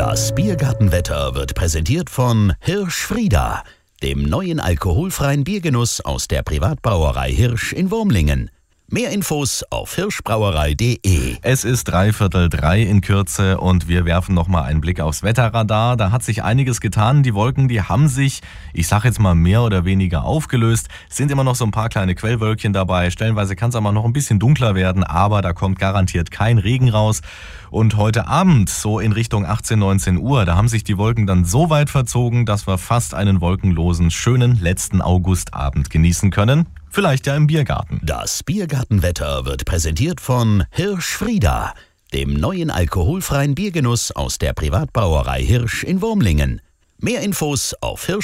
Das Biergartenwetter wird präsentiert von Hirsch-Frieda, dem neuen alkoholfreien Biergenuss aus der Privatbrauerei Hirsch in Wurmlingen. Mehr Infos auf hirschbrauerei.de. Es ist 2:45 in Kürze und wir werfen nochmal einen Blick aufs Wetterradar. Da hat sich einiges getan. Die Wolken, die haben sich, ich sage jetzt mal mehr oder weniger aufgelöst. Sind immer noch so ein paar kleine Quellwölkchen dabei. Stellenweise kann es aber noch ein bisschen dunkler werden, aber da kommt garantiert kein Regen raus. Und heute Abend, so in Richtung 18, 19 Uhr, da haben sich die Wolken dann so weit verzogen, dass wir fast einen wolkenlosen, schönen letzten Augustabend genießen können. Vielleicht ja im Biergarten. Das Biergartenwetter wird präsentiert von Hirsch-Frieda, dem neuen alkoholfreien Biergenuss aus der Privatbrauerei Hirsch in Wurmlingen. Mehr Infos auf Hirsch